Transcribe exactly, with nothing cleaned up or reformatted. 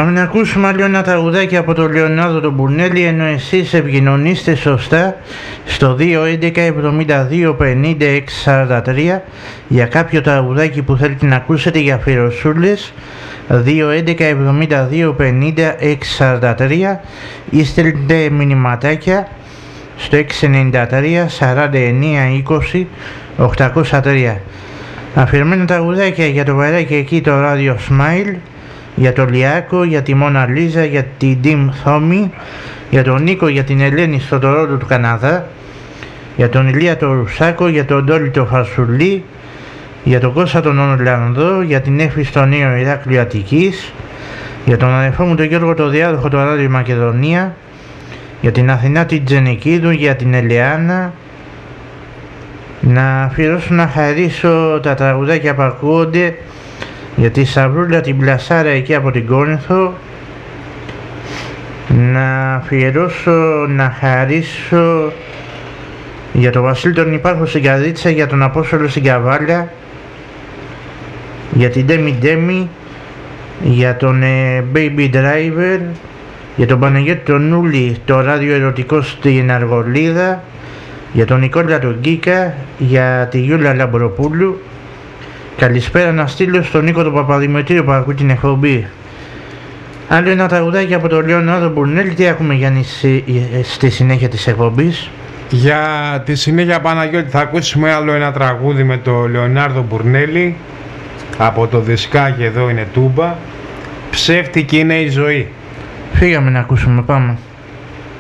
Πάμε να ακούσουμε άλλο ένα τραγουδάκι από τον Λεωνάρδο τον Μπουρνέλη, ενώ εσείς επικοινωνήστε σωστά στο δύο έντεκα εβδομήντα δύο πενήντα έξι σαράντα τρία για κάποιο τραγουδάκι που θέλετε να ακούσετε για αφιερωσούλες, δύο έντεκα εβδομήντα δύο πενήντα έξι σαράντα τρία, ή στέλνετε μηνυματάκια στο έξι εννιά τρία σαράντα εννιά είκοσι οκτακόσια τρία. Αφιερωμένα τραγουδάκια για το βαράκι εκεί το Radio Smile, για τον Λιάκο, για τη Μόνα Λίζα, για την Ντιμ Θόμη, για τον Νίκο, για την Ελένη στο Τορόντο του Καναδά, για τον Ηλία τον Ρουσάκο, για τον Ντόλι τον Φασουλή, για τον Κώστα τον Ολλανδό, για την Έφη στον Νέο Ηράκλειο Αττικής, για τον αδερφό μου τον Γιώργο τον Διάδοχο το Ράδιο Μακεδονία, για την Αθηνά την Τζενικίδου, για την Ελεάνα. Να αφιερώσω να χαρίσω τα τραγουδάκια που ακούγονται για τη Σαβρούλα την Πλασάρα εκεί από την Κόρινθο. Να αφιερώσω, να χαρίσω για τον Βασίλη τον Υπάρχο στην Καρδίτσα, για τον Απόστολο στην Καβάλια, για την Ντέμι Ντέμι, για τον ε, Baby Driver, για τον Παναγιώτη τον Νούλη το ράδιο ερωτικό στην Αργολίδα, για τον Νικόλα τον Γκίκα, για τη Γιούλα Λαμπροπούλου. Καλησπέρα να στείλω στον Νίκο τον Παπαδημητήριο που ακούει την εκπομπή. Άλλο ένα τραγουδάκι από τον Λεωνάρδο Μπουρνέλη. Τι έχουμε Γιάννη στη συνέχεια της εκπομπής? Για τη συνέχεια Παναγιώτη θα ακούσουμε άλλο ένα τραγούδι με τον Λεωνάρδο Μπουρνέλη από το δισκάκι Εδώ είναι Τούμπα. Ψεύτικη είναι η ζωή. Φύγαμε να ακούσουμε, πάμε.